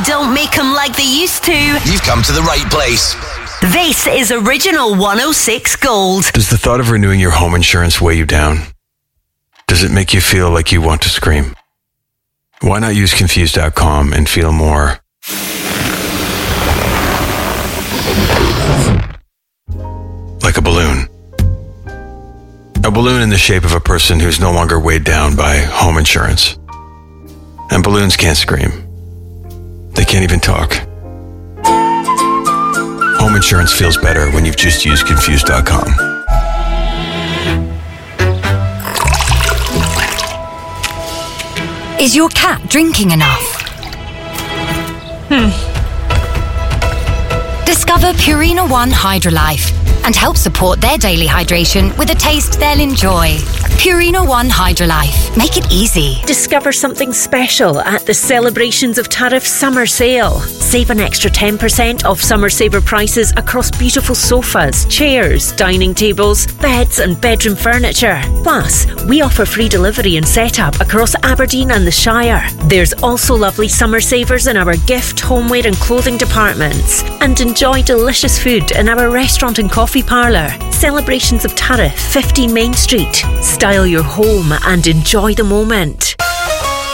don't make them like they used to. You've come to the right place. This is Original 106 Gold. Does the thought of renewing your home insurance weigh you down? Does it make you feel like you want to scream? Why not use Confused.com and feel more like a balloon? A balloon in the shape of a person who's no longer weighed down by home insurance. And balloons can't scream. They can't even talk. Home insurance feels better when you've just used Confused.com. Is your cat drinking enough? Discover Purina One Hydrolife and help support their daily hydration with a taste they'll enjoy. Purina One Hydrolife. Make it easy. Discover something special at the Celebrations of Tariff Summer Sale. Save an extra 10% off Summer Saver prices across beautiful sofas, chairs, dining tables, beds and bedroom furniture. Plus, we offer free delivery and setup across Aberdeen and the Shire. There's also lovely summer savers in our gift, homeware and clothing departments. And enjoy delicious food in our restaurant and coffee parlour. Celebrations of Tariff, 15 Main Street. Style your home and enjoy the moment.